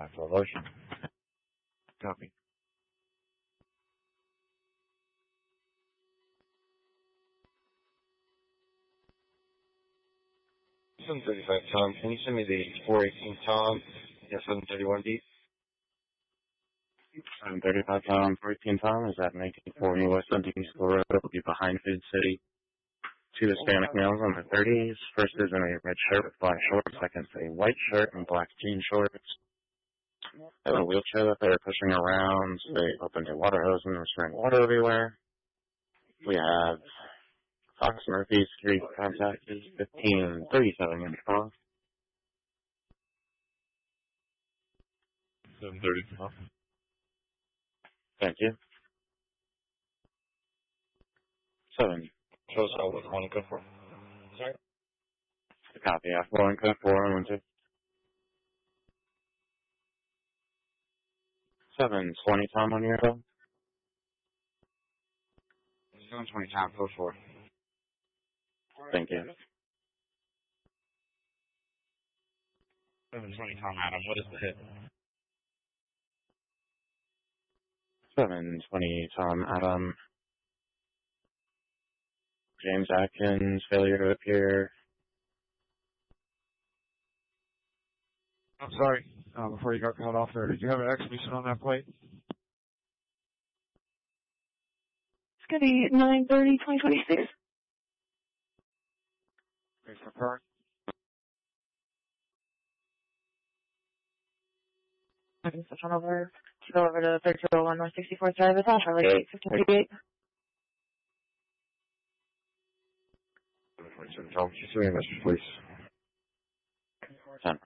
For lotion. Copy. 735 Tom, can you send me the 418 Tom, 731 D? 735 Tom, 418 Tom, is that 1940 West Huntington School Road? It will be behind Food City. Two Hispanic males in their 30s. First is in a red shirt with black shorts. Second is a white shirt and black jean shorts. They have a wheelchair that they're pushing around. They opened a water hose and they're spraying water everywhere. We have Fox Murphy, security contact is 1537 in call. 730 Tom. Thank you. 7. Shows all with one code 4. Sorry? Copy. F1 code 4 and 2. 720 Tom on your phone. 720 Tom, code 4. Thank you. 720 Tom Adam, what is the hit? 720 Tom Adam. James Atkins, failure to appear. I'm sorry, before you got cut off there, did you have an explanation on that plate? It's going to be 9/30/2026. Thanks for current. I can switch on over to go over to 3201 North 64th Drive. It's on Charlie 1538. 747 Tom, she's doing a message, please. 10.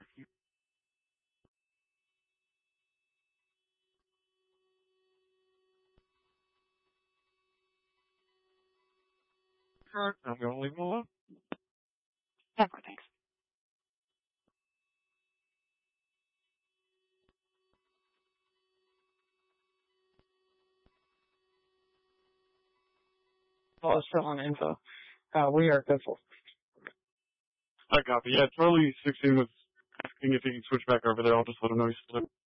Current, I'm going to leave him alone. Yeah, thanks. Well, it's still on info. We are good for. I copy. Yeah, Charlie 16 was asking if he can switch back over there. I'll just let him know he's still there.